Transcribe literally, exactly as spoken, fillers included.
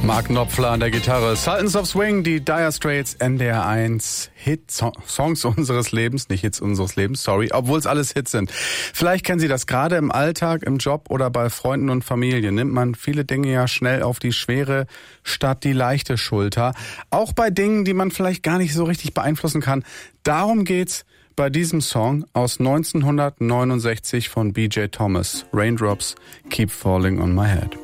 Mark Knopfler an der Gitarre. Sultans of Swing, die Dire Straits, N D R eins Hit-Songs unseres Lebens, nicht Hits unseres Lebens, sorry, obwohl es alles Hits sind. Vielleicht kennen Sie das gerade im Alltag, im Job oder bei Freunden und Familie. Nimmt man viele Dinge ja schnell auf die schwere statt die leichte Schulter. Auch bei Dingen, die man vielleicht gar nicht so richtig beeinflussen kann. Darum geht's bei diesem Song aus neunzehnhundertneunundsechzig von B J Thomas. Raindrops Keep Falling on My Head.